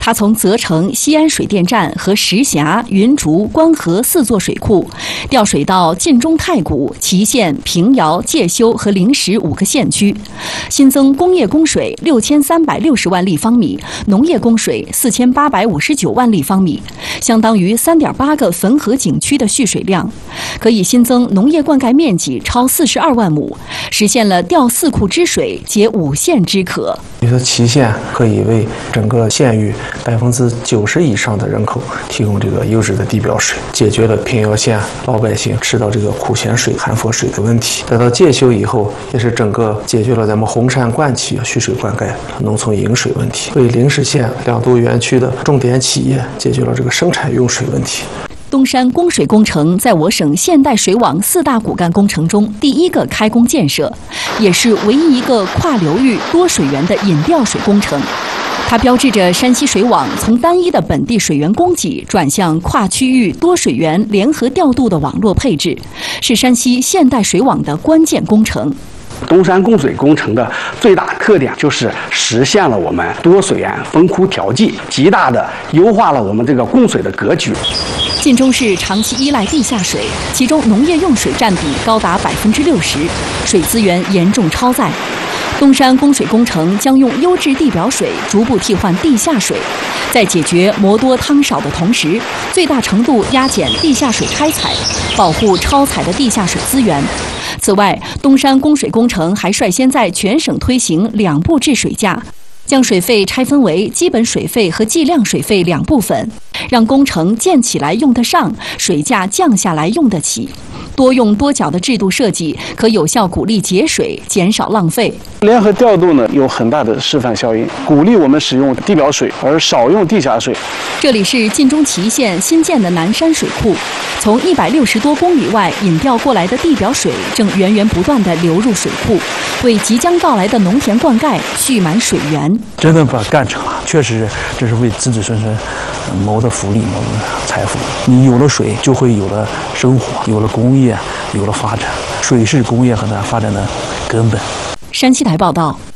他从责城、西安水电站和石峡、云竹、关河4座水库调水到晋中太谷、祁县、平遥、介休和灵石5个县区，新增工业供水6360万立方米，农业供水4859万立方米，相当于3.8个汾河景区的蓄水量，可以新增农业灌溉面积超42万亩，实现了调4库支水，解5县之渴。 比如说祁县可以为整个县域90%以上的人口提供这个优质的地表水，解决了平遥县老百姓吃到这个苦咸水、含氟水的问题。再到介休以后，也是整个解决了咱们红山灌区蓄水灌溉、农村饮水问题，为灵石县2都园区的重点企业解决了这个生产用水问题。 东山供水工程在我省现代水网4大骨干工程中第1个开工建设，也是唯一一个跨流域多水源的引调水工程。它标志着山西水网从单一的本地水源供给转向跨区域多水源联合调度的网络配置，是山西现代水网的关键工程。 东山供水工程的最大特点就是实现了我们多水源分库调剂，极大的优化了我们这个供水的格局。 晋中市长期依赖地下水，其中农业用水占比高达60%，水资源严重超载。东山供水工程将用优质地表水逐步替换地下水，在解决磨多汤少的同时，最大程度压减地下水开采，保护超采的地下水资源。此外，东山供水工程还率先在全省推行2步制水价，将水费拆分为基本水费和计量水费2部分，让工程建起来用得上，水价降下来用得起。多用多缴的制度设计，可有效鼓励节水，减少浪费。 联合调度呢，有很大的示范效应，鼓励我们使用地表水，而少用地下水。 这里是晋中祁县新建的南山水库，从160多公里外引调过来的地表水正源源不断地流入水库，为即将到来的农田灌溉蓄满水源。 真的把它干成了，确实这是为子子孙孙谋的福利、谋的财富。你有了水，就会有了生活，有了工业，有了发展。水是工业和它发展的根本。 山西台报道。